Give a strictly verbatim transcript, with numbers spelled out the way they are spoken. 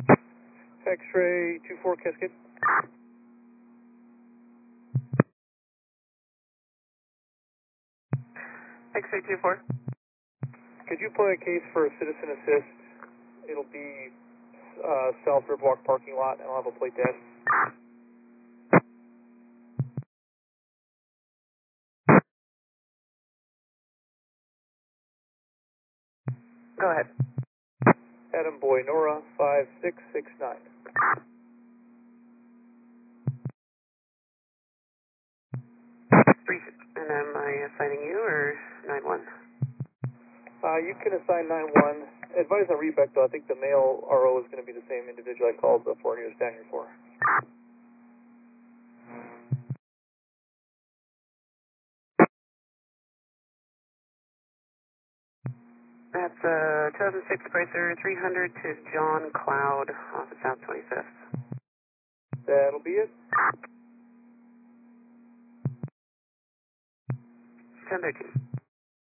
X-ray two four Cascade. X-ray two four. Could you play a case for citizen assist? It'll be uh, south Riverwalk parking lot, and I'll have a plate dash. Go ahead. Adam Boy Nora five six six nine. Three, and am I assigning you or nine one? Uh, you can assign nine one. Advise on reback, though. I think the male R O is going to be the same individual I called before he was down here for. That's uh, two thousand six Chrysler three hundred to John Cloud off of South twenty-fifth. That'll be it. ten thirteen.